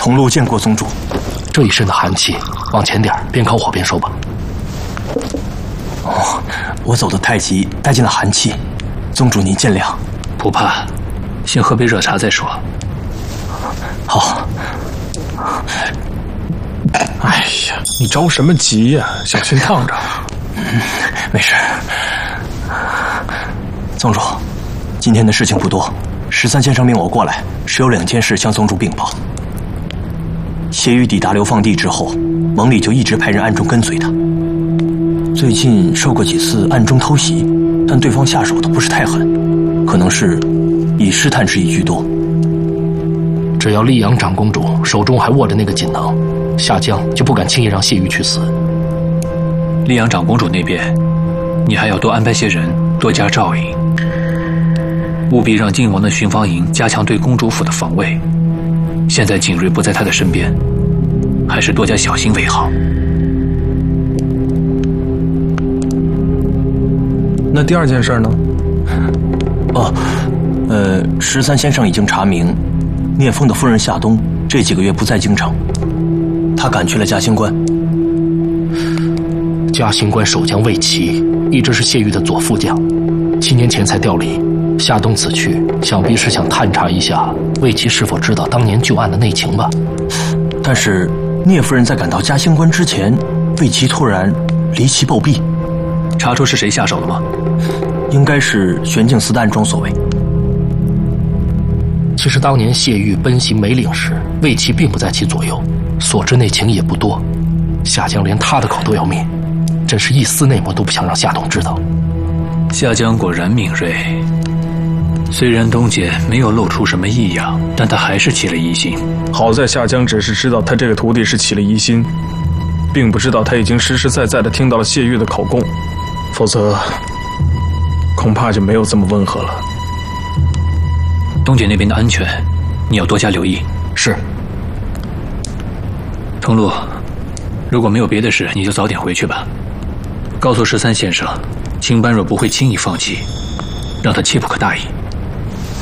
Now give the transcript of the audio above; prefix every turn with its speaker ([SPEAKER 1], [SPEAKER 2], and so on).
[SPEAKER 1] 同路见过宗主。
[SPEAKER 2] 这一身的寒气，往前点，边烤火边说吧。
[SPEAKER 1] 哦，我走得太急，带进了寒气，宗主您见谅。
[SPEAKER 2] 不怕，先喝杯热茶再说。
[SPEAKER 1] 好。
[SPEAKER 3] 哎呀，你着什么急呀？小心烫着。
[SPEAKER 1] 没事。宗主，今天的事情不多，13先生命我过来，是有2件事向宗主禀报。谢玉抵达流放地之后，蒙里就一直派人暗中跟随他。最近受过几次暗中偷袭，但对方下手都不是太狠，可能是以试探之意居多。
[SPEAKER 2] 只要溧阳长公主手中还握着那个锦囊，夏江就不敢轻易让谢玉去死。
[SPEAKER 4] 溧阳长公主那边，你还要多安排些人，多加照应，务必让靖王的巡防营加强对公主府的防卫。现在景睿不在他的身边，还是多加小心为好。
[SPEAKER 3] 那第2件事呢
[SPEAKER 1] ？13先生已经查明，聂风的夫人夏冬这几个月不在京城，他赶去了嘉兴关。
[SPEAKER 2] 嘉兴关守将魏齐一直是谢玉的左副将，7年前才调离。夏冬此去，想必是想探查一下魏齐是否知道当年旧案的内情吧。
[SPEAKER 1] 但是聂夫人在赶到嘉兴关之前，魏齐突然离奇暴毙。
[SPEAKER 4] 查出是谁下手了吗？
[SPEAKER 1] 应该是玄镜司的暗中所为。
[SPEAKER 2] 其实当年谢玉奔袭梅岭时，魏齐并不在其左右，所知内情也不多。夏江连他的口都要灭，真是一丝内幕都不想让夏冬知道。
[SPEAKER 4] 夏江果然敏锐，虽然东姐没有露出什么异样，但他还是起了疑心。
[SPEAKER 3] 好在夏江只是知道他这个徒弟是起了疑心，并不知道他已经实实在在地听到了谢玉的口供，否则恐怕就没有这么温和了。
[SPEAKER 4] 东姐那边的安全，你要多加留意。
[SPEAKER 2] 是。
[SPEAKER 4] 桐路，如果没有别的事，你就早点回去吧。告诉13先生，青斑若不会轻易放弃，让他切不可大意。